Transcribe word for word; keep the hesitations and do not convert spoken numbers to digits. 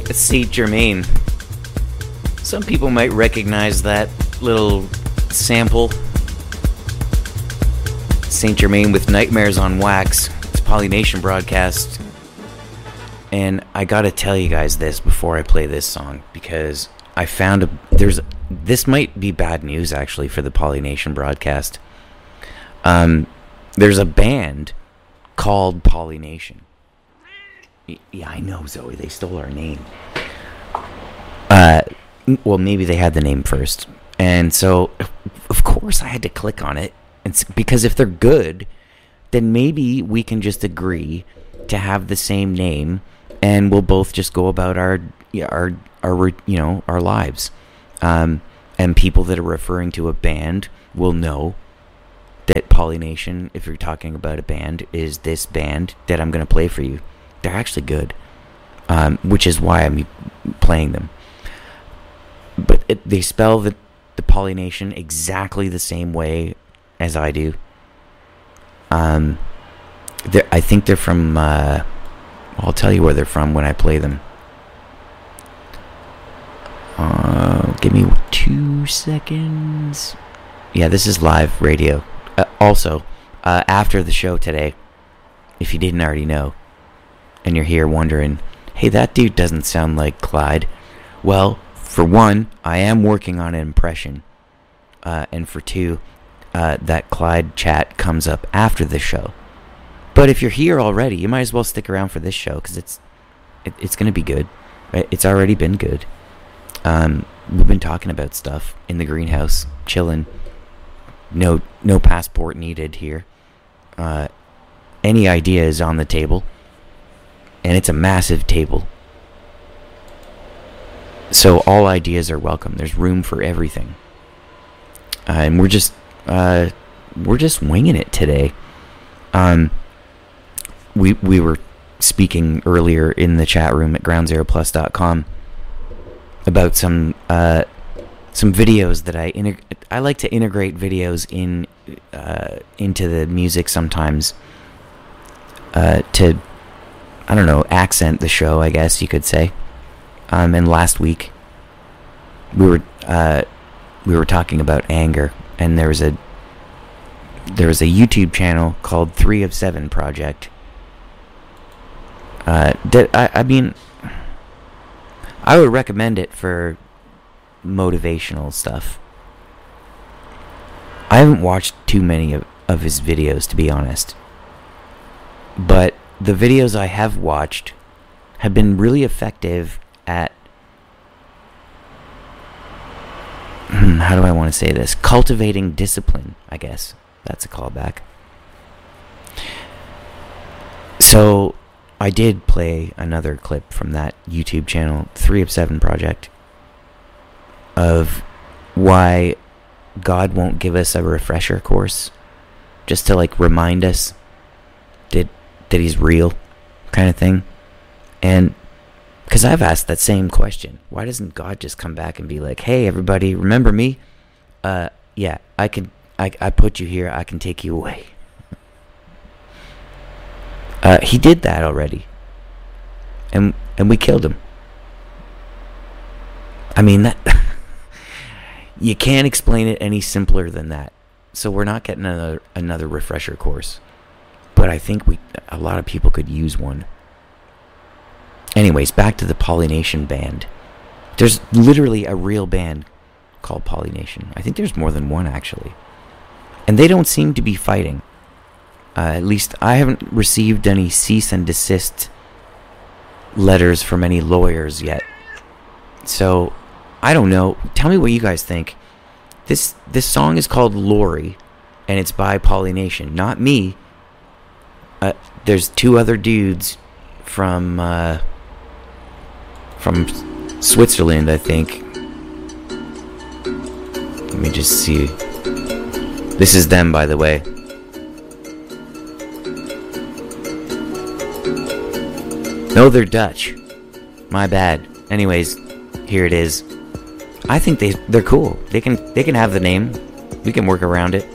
Saint Germain. Some people might recognize that little sample. Saint Germain with Nightmares on Wax. It's Polynation broadcast. And I gotta tell you guys this before I play this song, because I found a, there's this might be bad news actually for the Polynation broadcast. Um, there's a band called Polynation. Yeah, I know, Zoe. They stole our name. Uh, well, maybe they had the name first, and so of course I had to click on it, and because if they're good, then maybe we can just agree to have the same name, and we'll both just go about our our our you know our lives. Um, and people that are referring to a band will know that Polynation, if you're talking about a band, is this band that I'm going to play for you. They're actually good, um, which is why I'm playing them. But it, they spell the, the Polynation exactly the same way as I do. Um, I think they're from, uh, I'll tell you where they're from when I play them. Uh, give me two seconds. Yeah, this is live radio. Uh, also, uh, after the show today, if you didn't already know, and you're here wondering, hey, that dude doesn't sound like Clyde. Well, for one, I am working on an impression. Uh, and for two, uh, that Clyde chat comes up after the show. But if you're here already, you might as well stick around for this show, because it's it, it's going to be good. Right? It's already been good. Um, we've been talking about stuff in the greenhouse, chilling. No, no passport needed here. Uh, any idea is on the table. And it's a massive table. So all ideas are welcome. There's room for everything. Uh, and we're just uh, we're just winging it today. Um, we we were speaking earlier in the chat room at ground zero plus dot com about some uh, some videos that I integ- I like to integrate videos in uh, into the music sometimes uh, to. I don't know, accent the show, I guess you could say. Um, and last week, we were uh, we were talking about anger, and there was a there was a YouTube channel called Three of Seven Project. Uh, that I, I mean, I would recommend it for motivational stuff. I haven't watched too many of, of his videos, to be honest, but the videos I have watched have been really effective at, how do I want to say this? Cultivating discipline, I guess. That's a callback. So, I did play another clip from that YouTube channel, Three of Seven Project, of why God won't give us a refresher course, just to, like, remind us that that he's real, kind of thing. And because I've asked that same question, why doesn't God just come back and be like, hey, everybody, remember me? Uh, yeah, I can, I, I put you here, I can take you away. Uh, he did that already. And, and we killed him. I mean, that, you can't explain it any simpler than that. So we're not getting another, another refresher course. But I think we a lot of people could use one. Anyways, back to the Polynation band. There's literally a real band called Polynation. I think there's more than one, actually. And they don't seem to be fighting. Uh, at least I haven't received any cease and desist letters from any lawyers yet. So, I don't know. Tell me what you guys think. This this song is called Lori, and it's by Polynation, not me. Uh, there's two other dudes from uh, from Switzerland, I think. Let me just see. This is them, by the way. No, they're Dutch. My bad. Anyways, here it is. I think they they're cool. They can they can have the name. We can work around it.